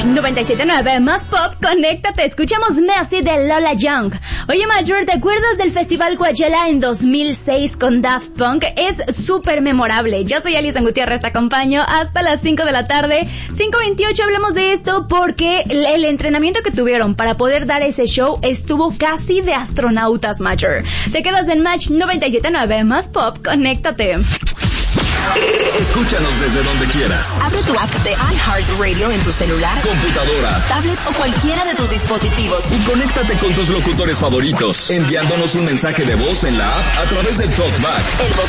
97.9 más pop, conéctate, escuchamos Messi de Lola Young. Oye, Major, ¿te acuerdas del Festival Coachella en 2006 con Daft Punk? Es súper memorable. Yo soy Alison Gutiérrez, te acompaño hasta las 5 de la tarde. 5:28, hablamos de esto porque el entrenamiento que tuvieron para poder dar ese show estuvo casi de astronautas, Major. Te quedas en Match 97.9 más pop, conéctate. Escúchanos desde donde quieras. Abre tu app de iHeartRadio en tu celular, computadora, tablet o cualquiera de tus dispositivos. Y conéctate con tus locutores favoritos, enviándonos un mensaje de voz en la app a través del TalkBack.